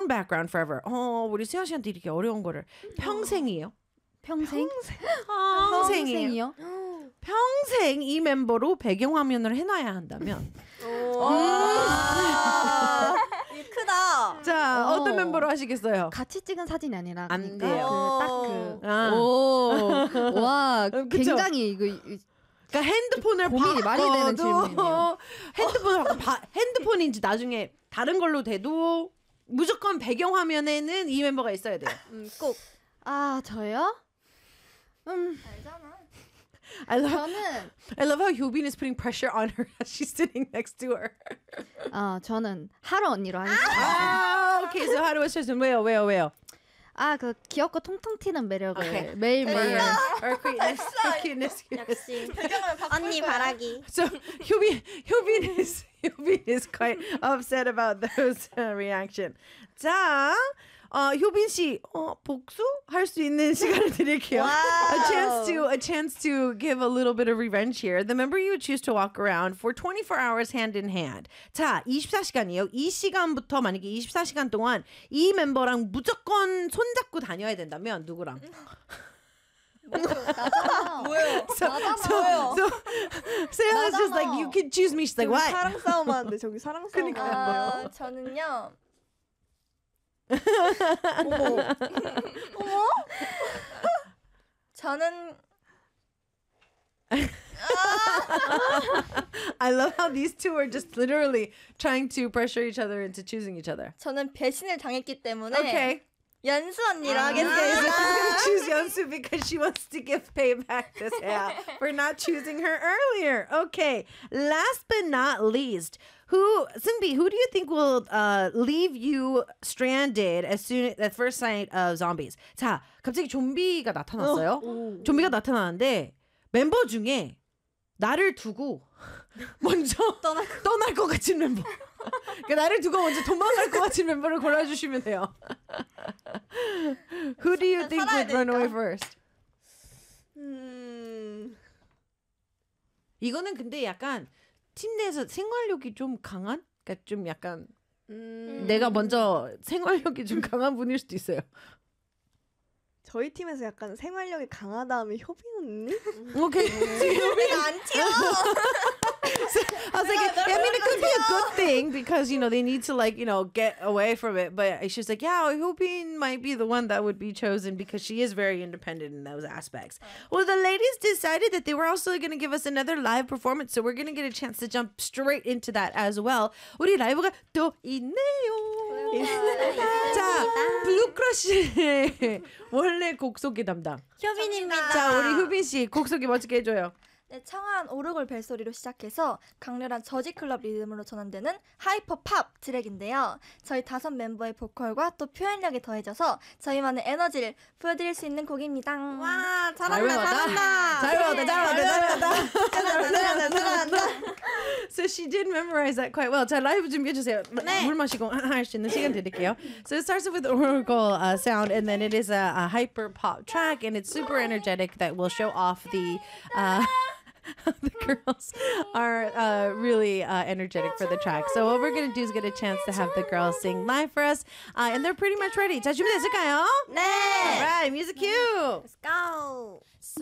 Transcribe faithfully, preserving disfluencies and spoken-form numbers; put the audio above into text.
background forever. 어, 우리 수현 씨한테 이렇게 어려운 거를 평생이에요. 평생? 평생이에요. 평생 이 멤버로 배경화면을 해놔야 한다면. 크다. 자, 오. 어떤 멤버로 하시겠어요? 같이 찍은 사진이 아니라 안 그러니까 돼요. 그딱그 아. 오. 와, 그쵸? 굉장히 이거 이- 그러니까 핸드폰을 고민이 많이 되는 바꿔도 질문이네요. 핸드폰을 바꿔 바, 핸드폰인지 나중에 다른 걸로 돼도 무조건 배경화면에는 이 멤버가 있어야 돼요. 음, 꼭. 아, 저요? 음, 알잖아. I love, 저는 I love how Hyobin is putting pressure on her as she's sitting next to her. 아, 저는 하루 언니로 하겠습니다. 아, 오케이. So how do I choose? 왜요? 왜요? 왜요? 아, 그 귀엽고 통통 튀는 매력을 오케이. 매일매일. Her cuteness, her cuteness, cuteness. 역시. 언니 바라기. So Hyobin, Hyobin is Hyobin is quite upset about those uh, reaction. 자, 어, 효빈 씨, 어, 복수 할 수 있는 시간을 드릴게요. A chance to a chance to give a little bit of revenge here. The member you would choose to walk around for twenty-four hours hand in hand. 자, 이십사 시간이에요. 이 시간부터 만약에 이십사 시간 동안 이 멤버랑 무조건 손잡고 다녀야 된다면 누구랑? 뭐예요? So, so, so Sarah's just like, you can choose me. She's like, what? 사랑 싸움 하는데 저기 사랑 싸움. 아, 저는요. 어머. 어머? 저는 I love how these two are just literally trying to pressure each other into choosing each other. 저는 배신을 당했기 때문에 Okay. 연수 언니랑 Okay, so 하겠습니다. she's gonna choose Yeonsu because she wants to give payback to Seah for not choosing her earlier. Okay, last but not least, who Seungbi, who do you think will uh, leave you stranded as soon at first sight of zombies? 자, 갑자기 좀비가 나타났어요. 좀비가 나타나는데 멤버 중에 나를 두고 먼저 떠날, 떠날 것 같은 멤버. 그러니까 나를 두고 먼저 도망갈 것 같은 멤버를 골라주시면 돼요. Who do you think would run away first? 음. 이거는 근데 약간 팀 내에서 생활력이 좀 강한? 그러니까 좀 약간 음. 내가 먼저 생활력이 좀 강한 분일 수도 있어요. 저희 팀에서 약간 생활력이 강하다 하면 효빈 언니? 오케이. 우리가 안 튀어. I was like, I mean, it could be a good thing because, you know, they need to, like, you know, get away from it. But she's like, yeah, Hyobin might be the one that would be chosen because she is very independent in those aspects. Well, the ladies decided that they were also going to give us another live performance. So we're going to get a chance to jump straight into that as well. 우리 라이브가 또 있네요. 자, 블루크러쉬의 원래 곡 소개 담당. 효빈입니다. 자, 우리 효빈 씨 곡 소개 멋지게 해줘요. 네, 청아한 오르골 벨소리로 시작해서 강렬한 저지클럽 리듬으로 전환되는 하이퍼 팝 트랙인데요. 저희 다섯 멤버의 보컬과 또 표현력이 더해져서 저희만의 에너지를 보여드릴 수 있는 곡입니다. 와, 잘 외웠다. 잘 외웠다. 잘 외웠다. 잘 외웠다. So she did memorize that quite well. 자, 라이브 준비해 주세요. 네. 물 마시고 할 수 있는 시간 드릴게요. So it starts with the oracle uh, sound, and then it is a, a hyper pop track, and it's super energetic that will show off the. Uh, the girls are uh, really uh, energetic for the track. So what we're gonna do is get a chance to have the girls sing live for us, uh, and they're pretty much ready. 자, 준비됐을까요? 네. All right, music cue. Let's go.